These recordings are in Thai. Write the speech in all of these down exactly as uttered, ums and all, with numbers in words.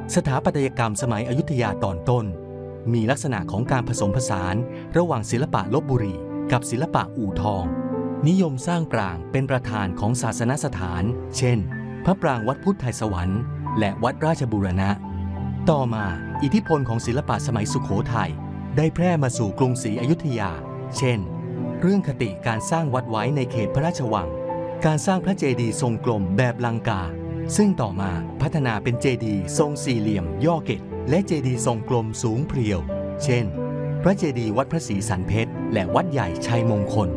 สถาปัตยกรรมสมัยอยุธยาตอนต้นมีลักษณะของการผสมผสานระหว่างศิลปะลพบุรีกับศิลปะอู่ทองนิยมสร้างปรางเป็นประธานของศาสนสถานเช่นพระปรางวัดพุทธไทยสวรรค์และวัดราชบูรณะต่อมาอิทธิพลของศิลปะสมัยสุโขทัยได้แพร่มาสู่กรุงศรีอยุธยาเช่นเรื่องคติการสร้างวัดไว้ในเขตพระราชวังการสร้างพระเจดีย์ทรงกลมแบบลังกาซึ่งต่อมาพัฒนาเป็นเจดีย์ทรงสี่เหลี่ยมย่อเกศและเจดีย์ทรงกลมสูงเพรียวเช่นพระเจดีย์วัดพระศรีสันเพชรและวัดใหญ่ชัยมงคล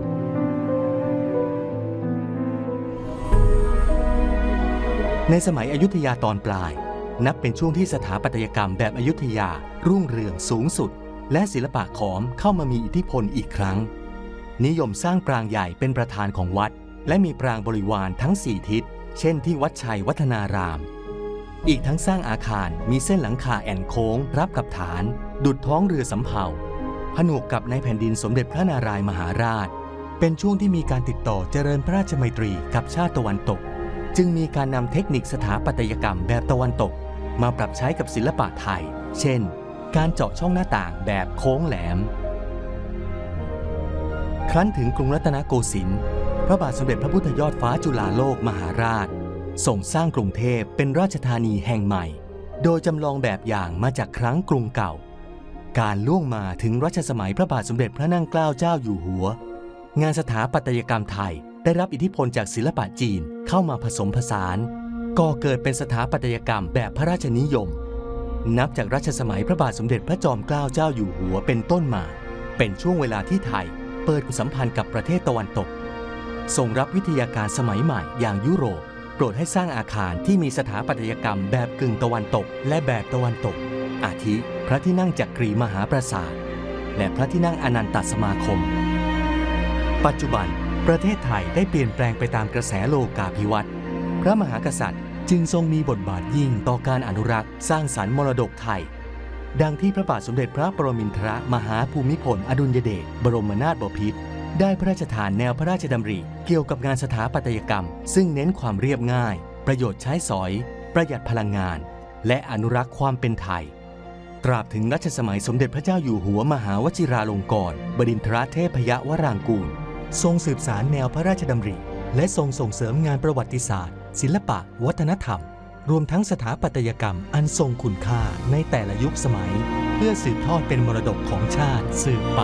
ในสมัยอยุธยาตอนปลายนับเป็นช่วงที่สถาปัตยกรรมแบบอยุธยารุ่งเรืองสูงสุดและศิลปะขอมเข้ามามีอิทธิพลอีกครั้งนิยมสร้างปรางใหญ่เป็นประธานของวัดและมีปรางบริวารทั้งสี่ทิศเช่นที่วัดชัยวัฒนารามอีกทั้งสร้างอาคารมีเส้นหลังคาแอ่นโค้งรับกับฐานดุจท้องเรือสำเภาผนวกกับในแผ่นดินสมเด็จพระนารายมหาราชเป็นช่วงที่มีการติดต่อเจริญพระราชไมตรีกับชาติตะวันตกจึงมีการนำเทคนิคสถาปัตยกรรมแบบตะวันตกมาปรับใช้กับศิลปะไทยเช่นการเจาะช่องหน้าต่างแบบโค้งแหลมครั้นถึงกรุงรัตนโกสินทร์พระบาทสมเด็จพระพุทธยอดฟ้าจุฬาโลกมหาราชทรงสร้างกรุงเทพเป็นราชธานีแห่งใหม่โดยจำลองแบบอย่างมาจากครั้งกรุงเก่าการล่วงมาถึงรัชสมัยพระบาทสมเด็จพระนั่งเกล้าเจ้าอยู่หัวงานสถาปัตยกรรมไทยได้รับอิทธิพลจากศิลปะจีนเข้ามาผสมผสานก่อเกิดเป็นสถาปัตยกรรมแบบพระราชนิยมนับจากรัชสมัยพระบาทสมเด็จพระจอมเกล้าเจ้าอยู่หัวเป็นต้นมาเป็นช่วงเวลาที่ไทยเปิดสัมพันธ์กับประเทศตะวันตกทรงรับวิทยาการสมัยใหม่อย่างยุโรปโปรดให้สร้างอาคารที่มีสถาปัตยกรรมแบบกึ่งตะวันตกและแบบตะวันตกอาทิพระที่นั่งจักรีมหาปราสาทและพระที่นั่งอนันตสมาคมปัจจุบันประเทศไทยได้เปลี่ยนแปลงไปตามกระแสโลกาภิวัตน์พระมหากษัตริย์จึงทรงมีบทบาทยิ่งต่อการอนุรักษ์สร้างสรรค์มรดกไทยดังที่พระบาทสมเด็จพระปรมินทรมหาภูมิพลอดุลยเดชบรมนาถบพิตรได้พระราชทานแนวพระราชดำริเกี่ยวกับงานสถาปัตยกรรมซึ่งเน้นความเรียบง่ายประโยชน์ใช้สอยประหยัดพลังงานและอนุรักษ์ความเป็นไทยตราบถึงรัชสมัยสมเด็จพระเจ้าอยู่หัวมหาวชิราลงกรณ์บดินทรเทพยวรางกูลทรงสืบสานแนวพระราชดำริและทรงส่งเสริมงานประวัติศาสตร์ศิลปะวัฒนธรรมรวมทั้งสถาปัตยกรรมอันทรงคุณค่าในแต่ละยุคสมัยเพื่อสืบทอดเป็นมรดกของชาติสืบไป